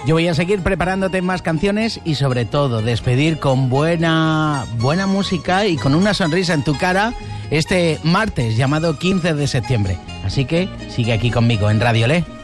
Yo voy a seguir preparándote más canciones y sobre todo despedir con buena música y con una sonrisa en tu cara este martes llamado 15 de septiembre. Así que sigue aquí conmigo en Radio Le.